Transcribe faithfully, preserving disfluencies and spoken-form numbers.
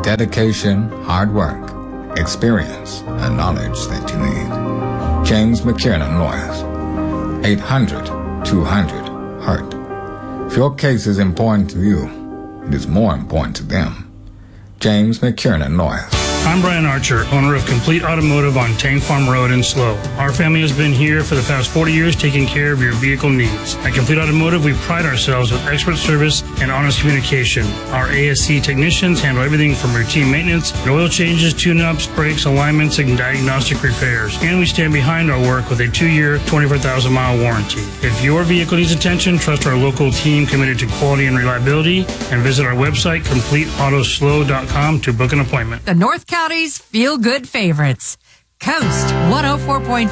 dedication, hard work, experience, and knowledge that you need. James McKiernan Lawyers, eight hundred, two hundred, hurt. If your case is important to you, it is more important to them. James McKiernan Lawyers. I'm Brian Archer, owner of Complete Automotive on Tank Farm Road in Slow. Our family has been here for the past forty years taking care of your vehicle needs. At Complete Automotive, we pride ourselves with expert service and honest communication. Our A S C technicians handle everything from routine maintenance, oil changes, tune-ups, brakes, alignments, and diagnostic repairs. And we stand behind our work with a two-year, twenty-four thousand mile warranty. If your vehicle needs attention, trust our local team committed to quality and reliability, and visit our website, complete auto slow dot com, to book an appointment. The North County's feel-good favorites. Coast one oh four point five.